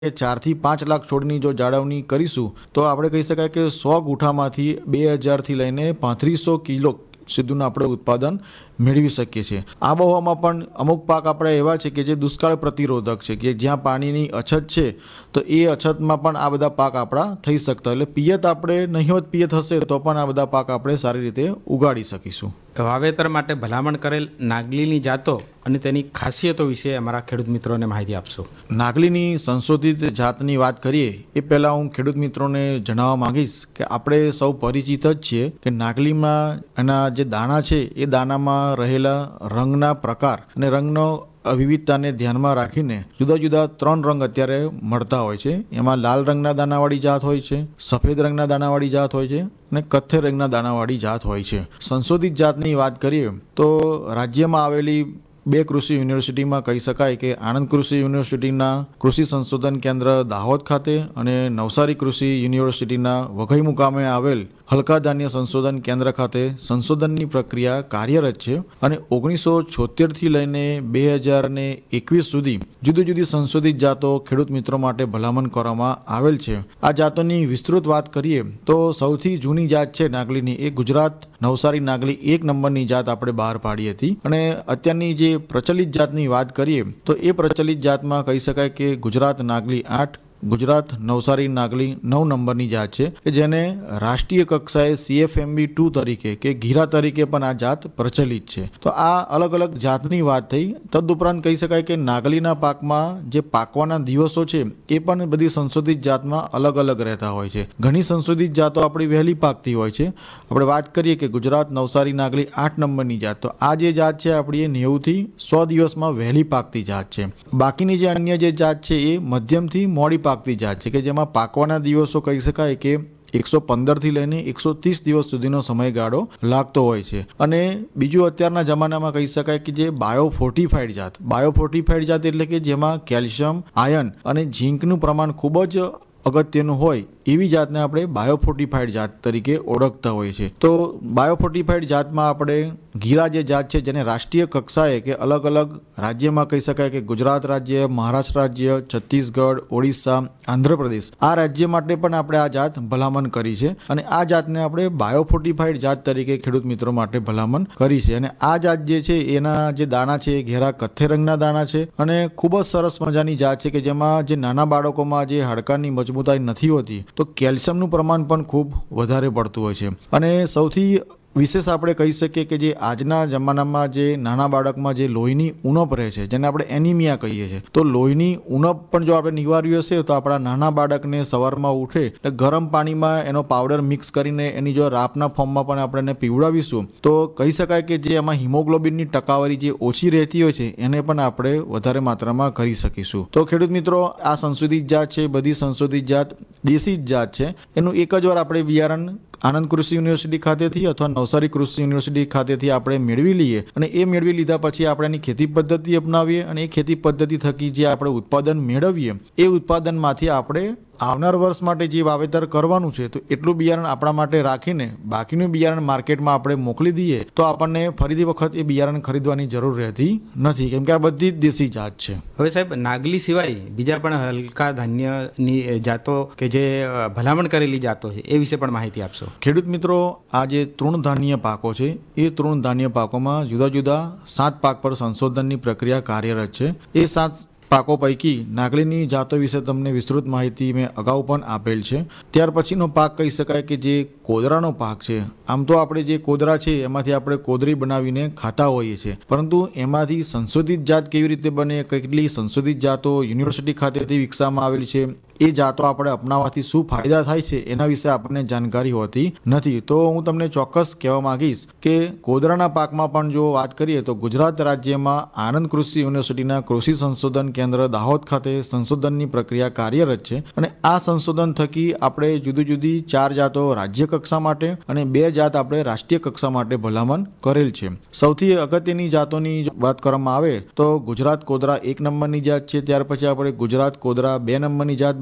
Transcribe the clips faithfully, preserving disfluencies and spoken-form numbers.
ચારથી પાંચ લાખ છોડની જો જાળવણી કરીશું તો આપણે કહી શકાય કે સો ગુઠામાંથી બે હજારથી લઈને પાંત્રીસો કિલો સુધીનું આપણે ઉત્પાદન મેળવી શકીએ છીએ। આબોહવામાં પણ અમુક પાક આપણે એવા છે કે જે દુષ્કાળ પ્રતિરોધક છે, કે જ્યાં પાણીની અછત છે તો એ અછતમાં પણ આ બધા પાક આપણા થઈ શકતા, એટલે પિયત આપણે નહિવત પિયત હશે તો પણ આ બધા પાક આપણે સારી રીતે ઉગાડી શકીશું। વાવેતર માટે ભલામણ કરેલ નાગલીની જાતો અને તેની ખાસિયતો વિશે અમારા ખેડૂત મિત્રોને માહિતી આપશો। નાગલીની સંશોધિત જાતની વાત કરીએ એ પહેલાં હું ખેડૂત મિત્રોને જણાવવા માંગીશ કે આપણે સૌ પરિચિત જ છીએ કે નાગલીમાં એના જે દાણા છે એ દાણામાં રહેલા રંગના પ્રકાર અને રંગનો વિવિધતાને ધ્યાનમાં રાખીને જુદા જુદા ત્રણ રંગ અત્યારે મળતા હોય છે। એમાં લાલ રંગના દાણાવાળી જાત હોય છે, સફેદ રંગના દાણાવાળી જાત હોય છે અને કથ્થઈ રંગના દાણાવાળી જાત હોય છે। સંશોધિત જાતની વાત કરીએ તો રાજ્યમાં આવેલી બે કૃષિ યુનિવર્સિટીમાં કહી શકાય કે આણંદ કૃષિ યુનિવર્સિટીના કૃષિ સંશોધન કેન્દ્ર દાહોદ ખાતે અને નવસારી કૃષિ યુનિવર્સિટીના વઘઈ મુકામે આવેલ હલકા ધાન્ય સંશોધન કેન્દ્ર ખાતે સંશોધનની પ્રક્રિયા કાર્યરત છે અને ઓગણીસો છોતેરથી લઈને બે હજાર ને એકવીસ સુધી જુદી જુદી સંશોધિત જાતો ખેડૂત મિત્રો માટે ભલામણ કરવામાં આવેલ છે। આ જાતોની વિસ્તૃત વાત કરીએ તો સૌથી જૂની જાત છે નાગલીની એ ગુજરાત નવસારી નાગલી એક નંબરની જાત આપણે બહાર પાડી હતી અને અત્યારની જે પ્રચલિત જાતની વાત કરીએ તો એ પ્રચલિત જાતમાં કહી શકાય કે ગુજરાત નાગલી આઠ, ગુજરાત નવસારી નાગલી નવ નંબરની જાત છે કે જેને રાષ્ટ્રીય કક્ષાએ સીએફએમબી ટુ તરીકે કે ઘીરા તરીકે પણ આ જાત પ્રચલિત છે। તો આ અલગ અલગ જાતની વાત થઈ। તદુપરાંત કહી શકાય કે નાગલીના પાકમાં જે પાકવાના દિવસો છે એ પણ બધી સંશોધિત જાતમાં અલગ અલગ રહેતા હોય છે। ઘણી સંશોધિત જાતો આપણી વહેલી પાકતી હોય છે। આપણે વાત કરીએ કે ગુજરાત નવસારી નાગલી આઠ નંબરની જાત, તો આ જે જાત છે આપણી એ નેવુંથી સો દિવસમાં વહેલી પાકતી જાત છે। બાકીની જે અન્ય જે જાત છે એ મધ્યમથી મોડી પાકતી જાત છે કે જેમાં પાકવાના દિવસો કહી શકાય કે એકસો પંદરથી લઈને એકસો ત્રીસ દિવસ સુધીનો સમયગાળો લાગતો હોય છે। અને બીજું અત્યારના જમાનામાં કહી શકાય કે જે બાયો ફોર્ટિફાઈડ જાત, બાયો ફોર્ટિફાઈડ જાત એટલે કે જેમાં કેલ્શિયમ, આયર્ન અને ઝીંકનું પ્રમાણ ખૂબ જ અગત્યનું હોય એવી જાતને આપણે બાયોફોર્ટિફાઈડ જાત તરીકે ઓળખતા હોઈએ છીએ। તો બાયોફોર્ટિફાઈડ જાતમાં આપણે ઘીરા જે જાત છે જેને રાષ્ટ્રીય કક્ષાએ કે અલગ અલગ રાજ્યમાં કહી શકાય કે ગુજરાત રાજ્ય, મહારાષ્ટ્ર રાજ્ય, છત્તીસગઢ, ઓડિશા, આંધ્રપ્રદેશ આ રાજ્ય માટે પણ આપણે આ જાત ભલામણ કરી છે અને આ જાતને આપણે બાયોફોર્ટિફાઈડ જાત તરીકે ખેડૂત મિત્રો માટે ભલામણ કરી છે। અને આ જાત જે છે એના જે દાણા છે એ ઘેરા કથ્થઈ રંગના દાણા છે અને ખૂબ જ સરસ મજાની જાત છે કે જેમાં જે નાના બાળકોમાં જે હાડકાની મજબૂતાઈ નથી હોતી તો કેલ્શિયમનું પ્રમાણ પણ ખૂબ વધારે પડતું હોય છે। અને સૌથી વિશેષ આપણે કહી શકીએ કે જે આજના જમાનામાં જે નાના બાળકમાં જે લોહીની ઉણપ રહે છે જેને આપણે એનિમિયા કહીએ છીએ, તો લોહીની ઉણપ પણ જો આપણે નિવારવી હશે તો આપણા નાના બાળકને સવારમાં ઉઠે એટલે ગરમ પાણીમાં એનો પાવડર મિક્સ કરીને એની જો રાપના ફોર્મમાં પણ આપણે એને પીવડાવીશું તો કહી શકાય કે જે એમાં હિમોગ્લોબિનની ટકાવારી જે ઓછી રહેતી હોય છે એને પણ આપણે વધારે માત્રામાં કરી શકીશું। તો ખેડૂત મિત્રો આ સંશોધિત જાત છે, બધી સંશોધિત જાત દેશી જ જાત છે। એનું એક જ વાર આપણે બિયારણ આણંદ કૃષિ યુનિવર્સિટી ખાતેથી અથવા નવસારી કૃષિ યુનિવર્સિટી ખાતેથી આપણે મેળવી લઈએ અને એ મેળવી લીધા પછી આપણે એની ખેતી પદ્ધતિ અપનાવીએ અને એ ખેતી પદ્ધતિ થકી જે આપણે ઉત્પાદન મેળવીએ એ ઉત્પાદનમાંથી આપણે આવનાર વર્ષ માટે જે વાવેતર કરવાનું છે તો એટલું બિયારણ આપણા માટે રાખીને બાકીનું બિયારણ માર્કેટમાં આપણે મોકલી દઈએ તો આપણને ફરીથી વખત એ બિયારણ ખરીદવાની જરૂર રહેતી નથી, કેમ કે આ બધી જ દેશી જાત છે। હવે સાહેબ નાગલી સિવાય બીજા પણ હલકા ધાન્યની જાતો કે જે ભલામણ કરેલી જાતો છે એ વિશે પણ માહિતી આપશો। ખેડૂત મિત્રો આ જે તૃણધાન્ય પાકો છે એ તૃણધાન્ય પાકોમાં જુદા જુદા સાત પાક પર સંશોધનની પ્રક્રિયા કાર્યરત છે। એ સાત પાકો પૈકી નાગલીની જાતો વિશે તમને વિસ્તૃત માહિતી મેં અગાઉ પણ આપેલ છે। ત્યાર પછીનો પાક કહી શકાય કે જે કોદરાનો પાક છે। આમ તો આપણે જે કોદરા છે એમાંથી આપણે કોદરી બનાવીને ખાતા હોઈએ છીએ, પરંતુ એમાંથી સંશોધિત જાત કેવી રીતે બને, કેટલી સંશોધિત જાતો યુનિવર્સિટી ખાતેથી વિકસાવવામાં આવેલી છે, એ જાતો આપણે અપનાવવાથી શું ફાયદા થાય છે એના વિશે આપણને જાણકારી હોતી નથી। તો હું તમને ચોક્કસ કહેવા માંગીશ કે કોદરાના પાકમાં પણ જો વાત કરીએ તો ગુજરાત રાજ્યમાં આણંદ કૃષિ યુનિવર્સિટીના કૃષિ સંશોધન કેન્દ્ર દાહોદ ખાતે સંશોધનની પ્રક્રિયા કાર્યરત છે અને આ સંશોધન થકી આપણે જુદી જુદી ચાર જાતો રાજ્ય કક્ષા માટે અને બે જાત આપણે રાષ્ટ્રીય કક્ષા માટે ભલામણ કરેલ છે। સૌથી અગત્યની જાતોની વાત કરવામાં આવે તો ગુજરાત કોદરા એક નંબરની જાત છે, ત્યાર પછી આપણે ગુજરાત કોદરા બે નંબરની જાત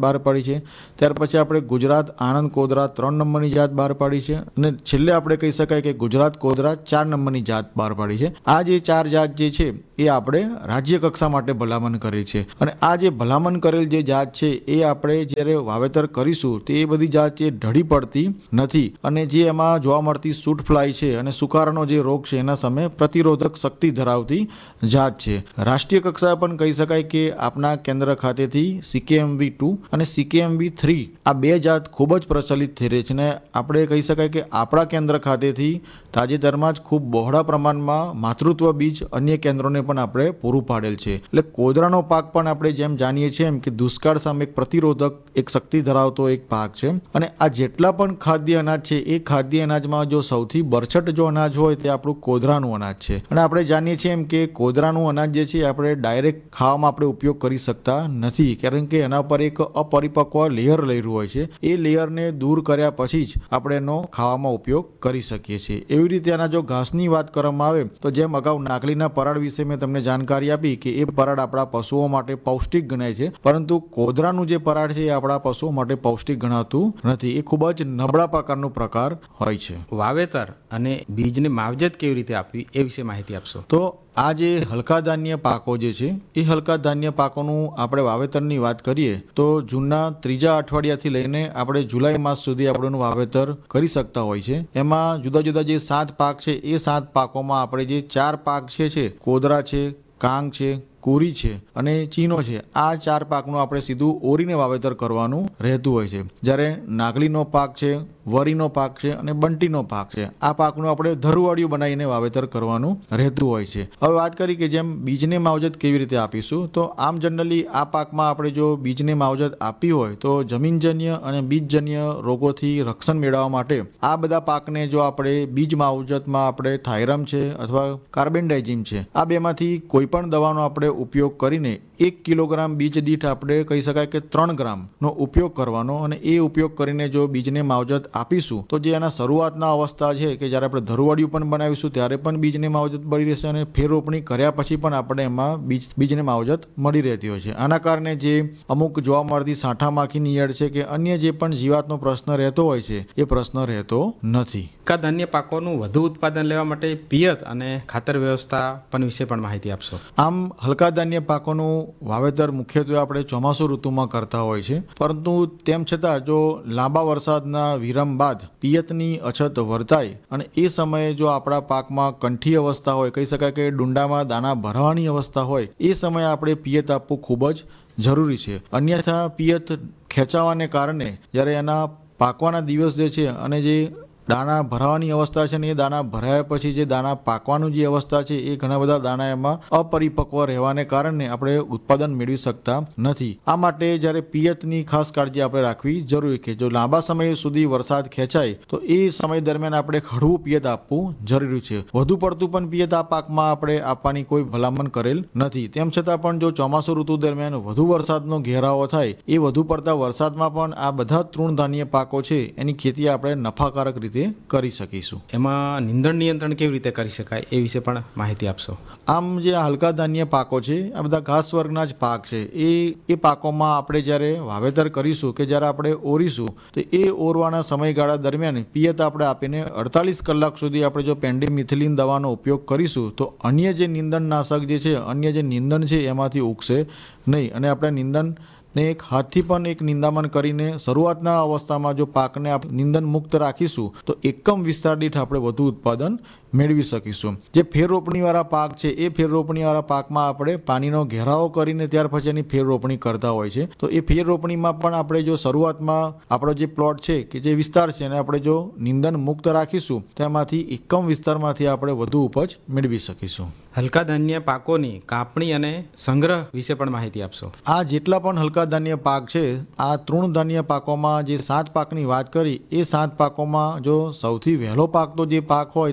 બહાર પાડી છે. ત્યાર પછી આપણે ગુજરાત આણંદ કોદરા ત્રણ નંબરની જાત બહાર પાડી છે અને છેલ્લે આપણે કહી શકાય કે ગુજરાત કોદરા ચાર નંબરની જાત બહાર પાડી છે. આ જે ચાર જાત જે છે એ આપણે રાજ્ય કક્ષા માટે ભલામણ કરી છે અને આ જે ભલામણ કરેલ જે જાત છે એ આપણે જ્યારે વાવેતર કરીશું તો એ બધી જાત જે ઢળી પડતી નથી અને જે એમાં જોવા મળતી સૂટ ફ્લાય છે અને સુકારાનો જે રોગ છે એના સામે પ્રતિરોધક શક્તિ ધરાવતી જાત છે. રાષ્ટ્રીય કક્ષાએ પણ કહી શકાય કે આપના કેન્દ્ર ખાતેથી સીકેએમવી ટુ અને સીકેએમવી થ્રી આ બે જાત ખૂબ જ પ્રચલિત થઈ રહી છે અને આપણે કહી શકાય કે આપણા કેન્દ્ર ખાતેથી તાજેતરમાં જ ખૂબ બહોળા પ્રમાણમાં માતૃત્વ બીજ અન્ય કેન્દ્રોને પણ આપણે પૂરું પાડેલ છે. એટલે કોદરાનો પાક પણ આપણે જેમ જાણીએ છીએ એમ કે દુષ્કાળ સામે એક પ્રતિરોધક એક શક્તિ ધરાવતો એક પાક છે અને આ જેટલા પણ ખાદ્ય અનાજ છે એ ખાદ્ય અનાજમાં જો સૌથી બરછટ જો અનાજ હોય તે આપણું કોદરાનું અનાજ છે અને આપણે જાણીએ છીએ એમ કે કોદરાનું અનાજ જે છે આપણે ડાયરેક્ટ ખાવામાં આપણે ઉપયોગ કરી શકતા નથી કારણ કે એના પર એક અપરિપક્વ લેયર લેયરું હોય છે. એ લેયરને દૂર કર્યા પછી જ આપણે એનો ખાવામાં ઉપયોગ કરી શકીએ છીએ. એવી રીતે આના જો ઘાસની વાત કરવામાં આવે તો જેમ અગાઉ નાગલીના પરાળ વિશે મેં તમને જાણકારી આપી કે એ પરાળ આપણા પશુઓ માટે પૌષ્ટિક ગણાય છે પરંતુ કોદરાનું જે પરાળ છે એ આપણા પશુઓ માટે પૌષ્ટિક ગણાતું નથી. એ ખૂબ જ નબળા પ્રકારનો પ્રકાર હોય છે. વાવેતર અને બીજને માવજત કેવી રીતે આપવી એ વિશે માહિતી આપશો. તો આ જે હલકા ધાન્ય પાકો જે છે એ હલકા ધાન્ય પાકોનું આપણે વાવેતરની વાત કરીએ તો જૂનના ત્રીજા અઠવાડિયાથી લઈને આપણે જુલાઈ માસ સુધી આપણેનું વાવેતર કરી શકતા હોય છે. એમાં જુદા જુદા જે સાત પાક છે એ સાત પાકોમાં આપણે જે ચાર પાક છે છે કોદરા છે, કાંગ છે, કોરી છે અને ચીનો છે, આ ચાર પાકનું આપણે સીધું ઓરીને વાવેતર કરવાનું રહેતું હોય છે. જ્યારે નાગલીનો પાક છે, વરીનો પાક છે અને બંટીનો પાક છે આ પાકનું આપણે ધરુવાડિયું બનાવીને વાવેતર કરવાનું રહેતું હોય છે. હવે વાત કરી કે જેમ બીજને માવજત કેવી રીતે આપીશું તો આમ જનરલી આ પાકમાં આપણે જો બીજને માવજત આપી હોય તો જમીનજન્ય અને બીજજન્ય રોગોથી રક્ષણ મેળવવા માટે આ બધા પાકને જો આપણે બીજ માવજતમાં આપણે થાયરમ છે અથવા કાર્બેન્ડાઇઝિમ છે આ બેમાંથી કોઈ પણ દવાનો આપણે ઉપયોગ કરીને એક કિલોગ્રામ બીજ દીઠ આપણે કહી શકાય કે ત્રણ ગ્રામનો ઉપયોગ કરવાનો અને એ ઉપયોગ કરીને જો બીજને માવજત આપીશું તો જે એના શરૂઆતના અવસ્થા છે કે જ્યારે આપણે ધરુવાડિયું પણ બનાવીશું ત્યારે પણ બીજને માવજત મળી રહેશે અને ફેર રોપણી કર્યા પછી પણ આપણે એમાં બીજ બીજને માવજત મળી રહેતી હોય છે. આના કારણે જે અમુક જોવા મળતી સાંઠા માખીની ઈયળ છે કે અન્ય જે પણ જીવાતનો પ્રશ્ન રહેતો હોય છે એ પ્રશ્ન રહેતો નથી. હલકા ધાન્ય પાકોનું વધુ ઉત્પાદન લેવા માટે પિયત અને ખાતર વ્યવસ્થાપન વિશે પણ માહિતી આપશો. આમ હલકા ધાન્ય પાકોનું વાવેતર મુખ્યત્વે આપણે ચોમાસુ ઋતુમાં કરતા હોય છે પરંતુ તેમ છતાં જો લાંબા વરસાદના વિરામ બાદ પિયતની અછત વર્તાય અને એ સમયે જો આપણા પાકમાં કંઠી અવસ્થા હોય કહી શકાય કે ડુંડામાં દાણા ભરવાની અવસ્થા હોય એ સમયે આપણે પિયત આપવું ખૂબ જ જરૂરી છે. અન્યથા પિયત ખેંચાવાને કારણે જ્યારે એના પાકવાના દિવસ જે છે અને જે દાણા ભરાવાની અવસ્થા છે ને એ દાણા ભરાયા પછી જે દાણા પાકવાનું જે અવસ્થા છે એ ઘણા બધા દાણા એમાં અપરિપક્વ રહેવાને કારણે આપણે ઉત્પાદન મેળવી શકતા નથી. આ માટે જ્યારે પિયતની ખાસ કાળજી આપણે રાખવી જરૂરી છે. જો લાંબા સમય સુધી વરસાદ ખેંચાય તો એ સમય દરમિયાન આપણે હળવું પિયત આપવું જરૂરી છે. વધુ પડતું પણ પિયત આ પાકમાં આપણે આપવાની કોઈ ભલામણ કરેલ નથી. તેમ છતાં પણ જો ચોમાસુ ઋતુ દરમિયાન વધુ વરસાદનો ઘેરાવો થાય એ વધુ પડતા વરસાદમાં પણ આ બધા તૃણધાન્ય પાકો છે એની ખેતી આપણે નફાકારક રીતે કરી શકીશું. એમાં નિંદણ નિયંત્રણ કેવી રીતે કરી શકાય એ વિશે પણ માહિતી આપશો. આમ જે હલકા ધાન્ય પાકો છે આ બધા ઘાસ વર્ગના જ પાક છે. એ એ પાકોમાં આપણે જ્યારે વાવેતર કરીશું કે જ્યારે આપણે ઓરીશું તો એ ઓરવાના સમયગાળા દરમિયાન પિયત આપણે આપીને અડતાલીસ કલાક સુધી આપણે જો પેન્ડિમિથિલિન દવાનો ઉપયોગ કરીશું તો અન્ય જે નિંદણનાશક જે છે અન્ય જે નિંદણ છે એમાંથી ઉગશે નહીં અને આપણે નિંદણ ને એક હાથથી પણ એક નિંદામણ કરીને શરૂઆતના અવસ્થામાં જો પાકને આપણે નિંદન મુક્ત રાખીશું તો એકમ વિસ્તાર દીઠ આપણે વધુ ઉત્પાદન મેળવી શકીશું. જે ફેર રોપણીવાળા પાક છે એ ફેર રોપણીવાળા પાકમાં આપણે પાણીનો ઘેરાવો કરીને ત્યાર પછી એની ફેર રોપણી કરતા હોય છે. તો એ ફેર રોપણીમાં પણ આપણે જો શરૂઆતમાં આપણો જે પ્લોટ છે કે જે વિસ્તાર છે એને આપણે જો નિંદન મુક્ત રાખીશું તેમાંથી એકમ વિસ્તારમાંથી આપણે વધુ ઉપજ મેળવી શકીશું. હલકા ધાન્ય પાકોની કાપણી અને સંગ્રહ વિશે પણ માહિતી આપશો. આ જેટલા પણ હલકા ધાન્ય પાક છે આ તૃણધાન્ય પાકોમાં જે સાત પાકની વાત કરી એ સાત પાકોમાં જો સૌથી વહેલો પાક તો જે પાક હોય તે આપણો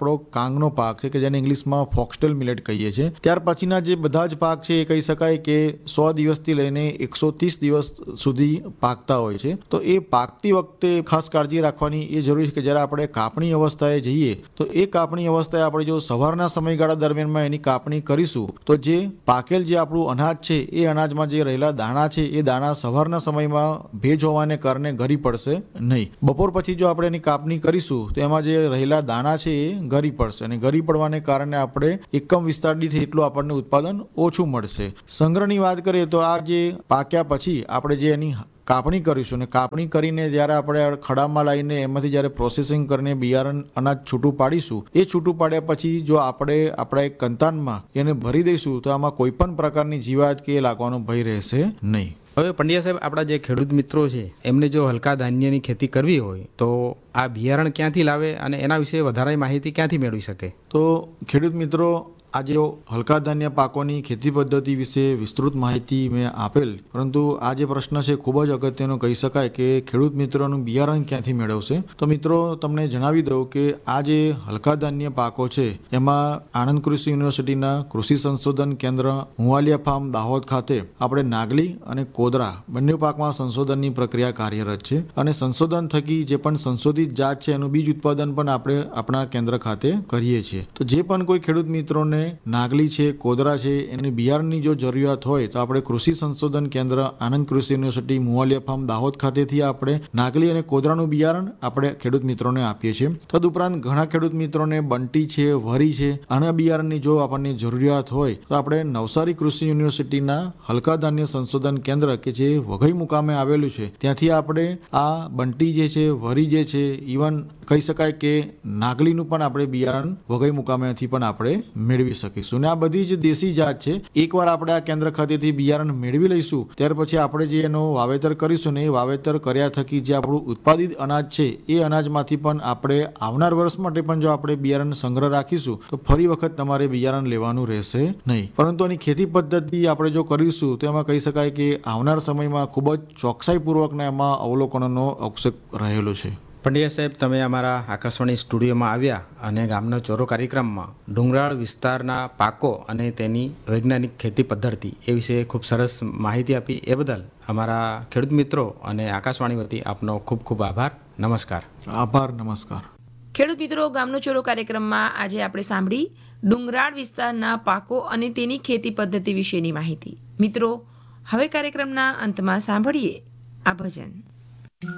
આપણો કાંગનો પાક છે કે જેને ઇંગ્લિશમાં ફોક્સટેલ મિલેટ કહીએ છીએ. ત્યાર પછીના જે બધા જ પાક છે એ કહી શકાય કે સો દિવસથી લઈને એકસો ત્રીસ દિવસ સુધી પાકતા હોય છે. તો એ પાકતી વખતે ખાસ કાળજી રાખવાની એ જરૂરી છે કે જ્યારે આપણે કાપણી અવસ્થાએ જઈએ તો એ કાપણી અવસ્થાએ આપણે જો સવારના સમયગાળા દરમિયાનમાં એની કાપણી કરીશું તો જે પાકેલ જે આપણું અનાજ છે એ અનાજમાં જે રહેલા દાણા છે એ દાણા સવારના સમયમાં ભેજ હોવાને કારણે ગરી પડશે નહીં. બપોર પછી જો આપણે એની કાપણી કરીશું તો એમાં જે રહેલા દાણા છે એ ગરી પડશે અને ગરી પડવાને કારણે આપણે એકમ વિસ્તાર દીઠ એટલું આપણને ઉત્પાદન ઓછું મળશે. સંગ્રહની વાત કરીએ તો આ જે પાક્યા પછી આપણે જે એની કાપણી કરીશું ને કાપણી કરીને જ્યારે આપણે ખડામાં લાવીને એમાંથી જ્યારે પ્રોસેસિંગ કરીને બિયારણ અનાજ છૂટું પાડીશું એ છૂટું પાડ્યા પછી જો આપણે આપણા એક કંતાનમાં એને ભરી દઈશું તો આમાં કોઈ પણ પ્રકારની જીવાત કે લાગવાનો ભય રહેશે નહીં. હવે પંડ્યા સાહેબ, આપણા જે ખેડૂત મિત્રો છે એમને જો હલકા ધાન્યની ખેતી કરવી હોય તો આ બિયારણ ક્યાંથી લાવે અને એના વિશે વધારે માહિતી ક્યાંથી મેળવી શકે? તો ખેડૂત મિત્રો, આજે હલકા ધાન્ય પાકોની ખેતી પદ્ધતિ વિશે વિસ્તૃત માહિતી મેં આપેલ, પરંતુ આ જે પ્રશ્ન છે ખૂબ જ અગત્યનો કહી શકાય કે ખેડૂત મિત્રોનું બિયારણ ક્યાંથી મેળવશે. તો મિત્રો તમને જણાવી દઉં કે આ જે હલકા ધાન્ય પાકો છે એમાં આણંદ કૃષિ યુનિવર્સિટીના કૃષિ સંશોધન કેન્દ્ર મુવાલિયા ફાર્મ દાહોદ ખાતે આપણે નાગલી અને કોદરા બંને પાકમાં સંશોધનની પ્રક્રિયા કાર્યરત છે અને સંશોધન થકી જે પણ સંશોધિત જાત છે એનું બીજ ઉત્પાદન પણ આપણે આપણા કેન્દ્ર ખાતે કરીએ છીએ. તો જે પણ કોઈ ખેડૂત મિત્રોને નાગલી છે, કોદરા છે, એની બિયારણની જો જરૂરિયાત હોય તો આપણે કૃષિ સંશોધન કેન્દ્ર આનંદ કૃષિ યુનિવર્સિટી મુવાલિયા ફાર્મ દાહોદ ખાતેથી આપણે નાગલી અને કોદરાનું બિયારણ આપણે ખેડૂત મિત્રોને આપીએ છીએ. તદુપરાંત ઘણા ખેડૂત મિત્રોને બંટી છે, વરી છે, આના બિયારણની જો આપણને જરૂરિયાત હોય તો આપણે નવસારી કૃષિ યુનિવર્સિટીના હલકા ધાન્ય સંશોધન કેન્દ્ર કે જે વઘઈ મુકામે આવેલું છે ત્યાંથી આપણે આ બંટી જે છે, વરી જે છે, ઇવન કહી શકાય કે નાગલીનું પણ આપણે બિયારણ વઘઈ મુકામેથી પણ આપણે મેળવી શકીશું. ને આ બધી જ દેશી જાત છે. એકવાર આપણે આ કેન્દ્ર ખાતેથી બિયારણ મેળવી લઈશું ત્યાર પછી આપણે જે એનો વાવેતર કરીશું ને એ વાવેતર કર્યા થકી જે આપણું ઉત્પાદિત અનાજ છે એ અનાજમાંથી પણ આપણે આવનાર વર્ષ માટે પણ જો આપણે બિયારણ સંગ્રહ રાખીશું તો ફરી વખત તમારે બિયારણ લેવાનું રહેશે નહીં. પરંતુ આની ખેતી પદ્ધતિ આપણે જો કરીશું તો એમાં કહી શકાય કે આવનાર સમયમાં ખૂબ જ ચોકસાઈપૂર્વકના એમાં અવલોકનોનો અવસર રહેલો છે. પંડ્યા સાહેબ, તમે અમારા આકાશવાણી સ્ટુડિયોમાં આવ્યા અને ગામનો ચોરો કાર્યક્રમમાં ડુંગરાળ વિસ્તારના પાકો અને તેની વૈજ્ઞાનિક ખેતી પદ્ધતિ એ વિશે ખૂબ સરસ માહિતી આપી. એ બદલ અમારા ખેડૂત મિત્રો અને આકાશવાણી વતી આપનો ખૂબ ખૂબ આભાર. નમસ્કાર. આભાર. નમસ્કાર. ખેડૂત મિત્રો, ગામનો ચોરો કાર્યક્રમમાં આજે આપણે સાંભળી ડુંગરાળ વિસ્તારના પાકો અને તેની ખેતી પદ્ધતિ વિશેની માહિતી. મિત્રો, હવે કાર્યક્રમના અંતમાં સાંભળીએ આ ભજન.